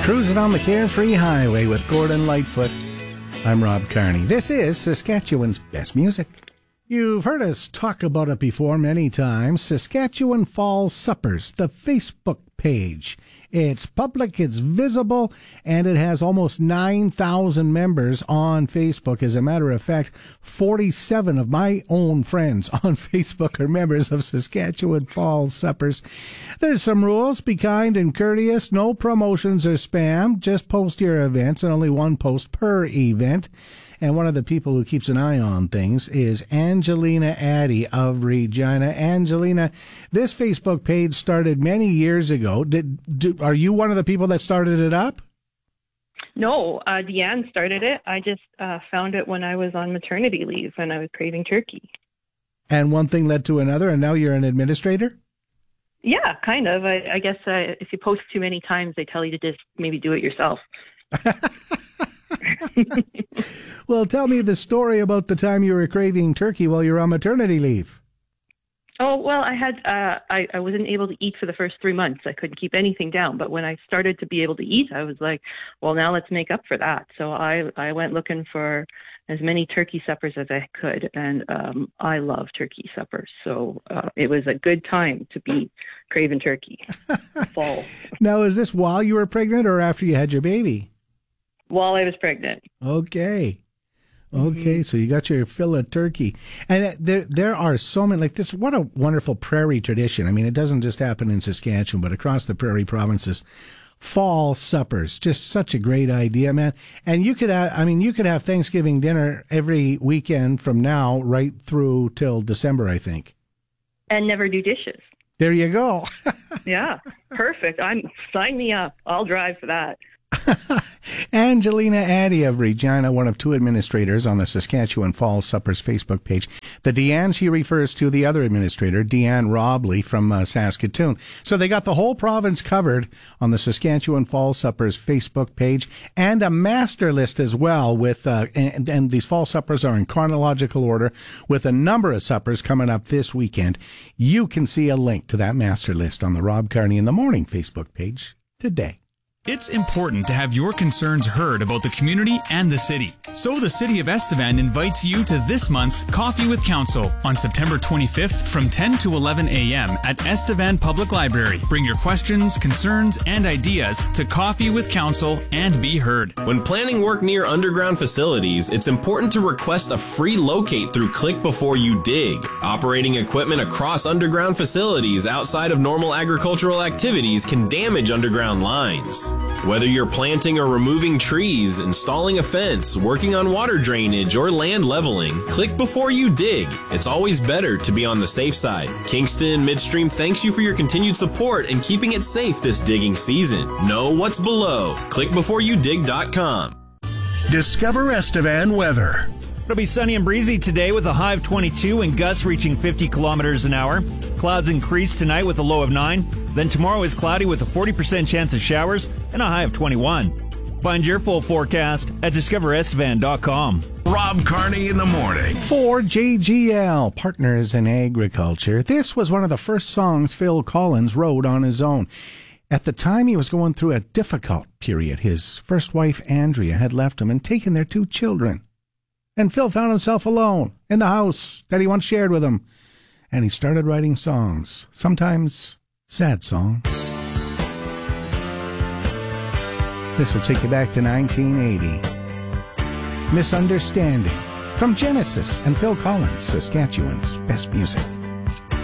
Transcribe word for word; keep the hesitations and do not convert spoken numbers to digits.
Cruising on the Carefree Highway with Gordon Lightfoot. I'm Rob Carney. This is Saskatchewan's best music. You've heard us talk about it before many times. Saskatchewan Fall Suppers, the Facebook page. It's public, it's visible, and it has almost nine thousand members on Facebook. As a matter of fact, forty-seven of my own friends on Facebook are members of Saskatchewan Fall Suppers. There's some rules. Be kind and courteous. No promotions or spam. Just post your events, and only one post per event. And one of the people who keeps an eye on things is Angelina Addy of Regina. Angelina, this Facebook page started many years ago. Did do, are you one of the people that started it up? No, uh, Deanne started it. I just uh, found it when I was on maternity leave and I was craving turkey. And one thing led to another, and now you're an administrator? Yeah, kind of. I, I guess uh, if you post too many times, they tell you to just maybe do it yourself. Well, tell me the story about the time you were craving turkey while you were on maternity leave. Oh, well, I had uh, I, I wasn't able to eat for the first three months. I couldn't keep anything down. But when I started to be able to eat, I was like, well, now let's make up for that. So I, I went looking for as many turkey suppers as I could. And um, I love turkey suppers. So uh, it was a good time to be craving turkey. Fall. Now, is this while you were pregnant or after you had your baby? While I was pregnant. Okay. Okay, mm-hmm. So you got your fill of turkey. And there there are so many, like this, what a wonderful prairie tradition. I mean, it doesn't just happen in Saskatchewan, but across the prairie provinces. Fall suppers, just such a great idea, man. And you could have, I mean, you could have Thanksgiving dinner every weekend from now right through till December, I think. And never do dishes. There you go. Yeah, perfect. I'm sign me up. I'll drive for that. Angelina Addy of Regina, one of two administrators on the Saskatchewan Fall Suppers Facebook page. The Deanne she refers to, the other administrator, Deanne Robley from uh, Saskatoon. So they got the whole province covered on the Saskatchewan Fall Suppers Facebook page, and a master list as well with, uh, and, and these fall suppers are in chronological order with a number of suppers coming up this weekend. You can see a link to that master list on the Rob Carney in the Morning Facebook page today. It's important to have your concerns heard about the community and the city. So the City of Estevan invites you to this month's Coffee with Council on September twenty-fifth from ten to eleven a.m. at Estevan Public Library. Bring your questions, concerns, and ideas to Coffee with Council and be heard. When planning work near underground facilities, it's important to request a free locate through Click Before You Dig. Operating equipment across underground facilities outside of normal agricultural activities can damage underground lines. Whether you're planting or removing trees, installing a fence, working on water drainage, or land leveling, click before you dig. It's always better to be on the safe side. Kingston Midstream thanks you for your continued support and keeping it safe this digging season. Know what's below. click before you dig dot com. Discover Estevan weather. It'll be sunny and breezy today with a high of twenty-two and gusts reaching fifty kilometers an hour. Clouds increase tonight with a low of nine. Then tomorrow is cloudy with a forty percent chance of showers and a high of twenty-one. Find your full forecast at discover estevan dot com. Rob Carney in the morning. For J G L, Partners in Agriculture, this was one of the first songs Phil Collins wrote on his own. At the time, he was going through a difficult period. His first wife, Andrea, had left him and taken their two children. And Phil found himself alone in the house that he once shared with him. And he started writing songs, sometimes sad songs. This will take you back to nineteen eighty. Misunderstanding from Genesis and Phil Collins, Saskatchewan's best music.